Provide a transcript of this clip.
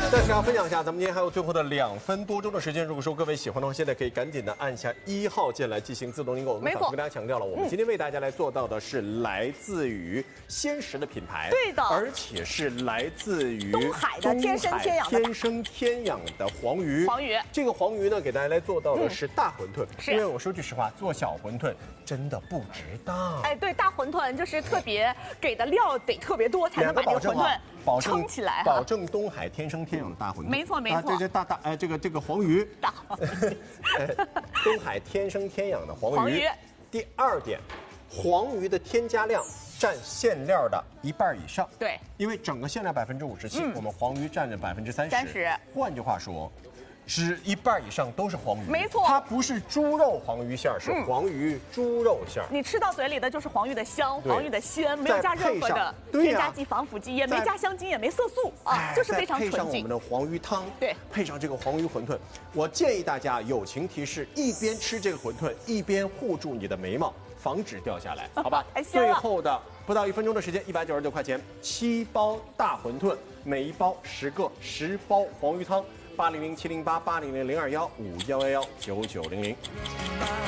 再给大家分享一下，咱们今天还有最后的2分多钟的时间。如果说各位喜欢的话，现在可以赶紧的按下1号键来进行自动订购。我们反复跟大家强调了，我们今天为大家来做到的是来自于鲜食的品牌， 对的， 而且是来自于东海的天生天养的黄鱼。 黄鱼这个黄鱼呢，给大家来做到的是大馄饨， 是因为我说句实话，做小馄饨真的不值当。 哎，对，大馄饨就是特别给的料得特别多，才能把这个馄饨撑起来， 保证东海天生天养的大馄饨。 没错没错， 这个黄鱼， 大东海天生天养的黄鱼。第2点，黄鱼的添加量占馅料的1半以上。 对， 因为整个馅料57%，我们黄鱼占了30%。换句话说，1半以上都是黄鱼。 没错， 它不是猪肉黄鱼馅儿，是黄鱼猪肉馅儿。 你吃到嘴里的就是黄鱼的香，黄鱼的鲜，没有加任何的添加剂、防腐剂，也没加香精，也没色素啊，就是非常纯净。 配上我们的黄鱼汤， 对， 配上这个黄鱼馄饨，我建议大家友情提示：一边吃这个馄饨，一边护住你的眉毛，防止掉下来，好吧？最后的不到1分钟的时间，199块钱，7包大馄饨，每一包10个，10包黄鱼汤。800-708-800-021-5111-9900。